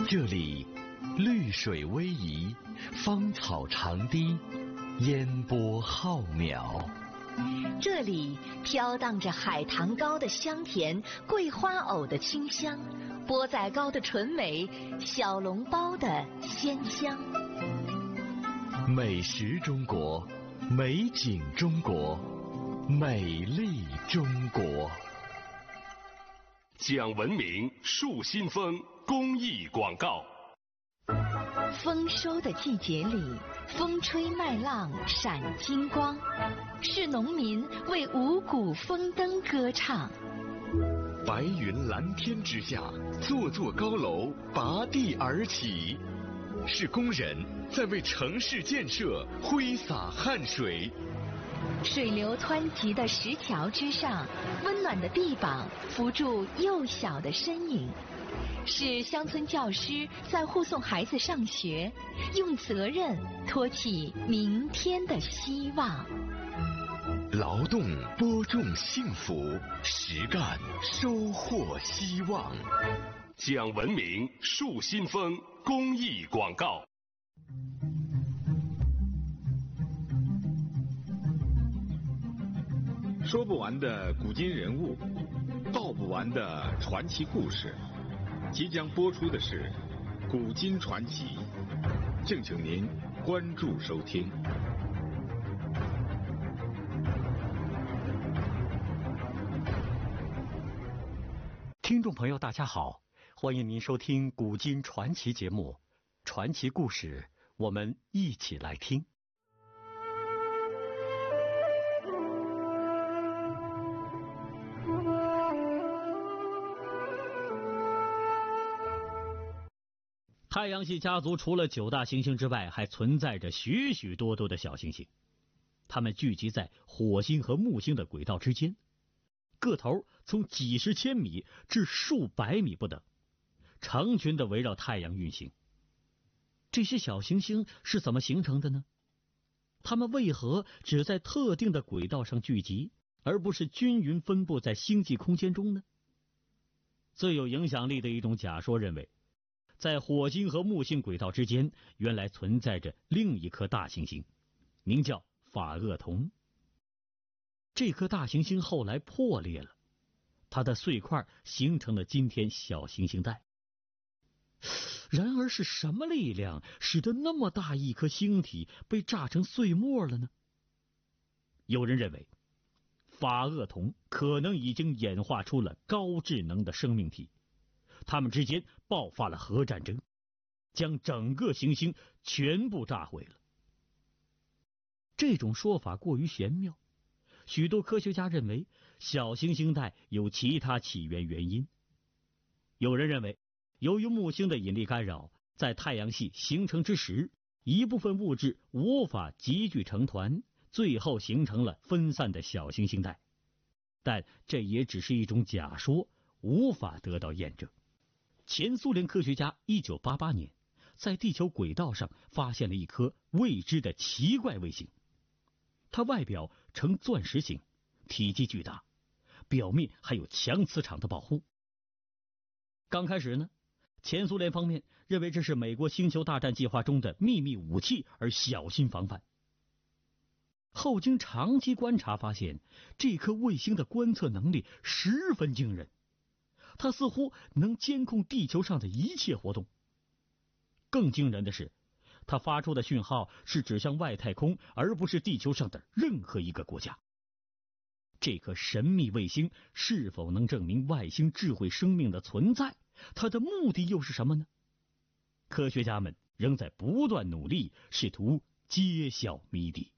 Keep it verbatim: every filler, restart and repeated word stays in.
这里绿水逶迤，芳草长堤，烟波浩渺。 这里飘荡着海棠糕的香甜，桂花藕的清香，钵仔糕的纯美，小笼包的鲜香。 美食中国，美景中国，美丽中国。 讲文明树新风公益广告。 丰收的季节里，风吹麦浪闪金光，是农民为五谷丰登歌唱。 白云蓝天之下，座座高楼拔地而起，是工人在为城市建设挥洒汗水。 水流湍急的石桥之上，温暖的臂膀扶住幼小的身影，是乡村教师在护送孩子上学，用责任托起明天的希望。 劳动播种幸福，实干收获希望。 讲文明树新风公益广告。 说不完的古今人物，道不完的传奇故事，即将播出的是《古今传奇》，敬请您关注收听。 听众朋友大家好，欢迎您收听《古今传奇》节目，传奇故事我们一起来听。太阳系家族除了九大行星之外，还存在着许许多多的小行星，它们聚集在火星和木星的轨道之间，个头从几十千米至数百米不等，成群的围绕太阳运行。这些小行星是怎么形成的呢？它们为何只在特定的轨道上聚集，而不是均匀分布在星际空间中呢？最有影响力的一种假说认为，在火星和木星轨道之间，原来存在着另一颗大行星，名叫法厄同。这颗大行星后来破裂了，它的碎块形成了今天小行星带。然而是什么力量使得那么大一颗星体被炸成碎末了呢？有人认为，法厄同可能已经演化出了高智能的生命体，他们之间爆发了核战争，将整个行星全部炸毁了。这种说法过于玄妙，许多科学家认为小行星带有其他起源原因。有人认为，由于木星的引力干扰，在太阳系形成之时，一部分物质无法集聚成团，最后形成了分散的小行星带。但这也只是一种假说，无法得到验证。前苏联科学家一九八八年在地球轨道上发现了一颗未知的奇怪卫星，它外表呈钻石形，体积巨大，表面还有强磁场的保护。刚开始呢，前苏联方面认为这是美国星球大战计划中的秘密武器，而小心防范。后经长期观察发现，这颗卫星的观测能力十分惊人，它似乎能监控地球上的一切活动。更惊人的是，它发出的讯号是指向外太空，而不是地球上的任何一个国家。这颗神秘卫星是否能证明外星智慧生命的存在？它的目的又是什么呢？科学家们仍在不断努力，试图揭晓谜底。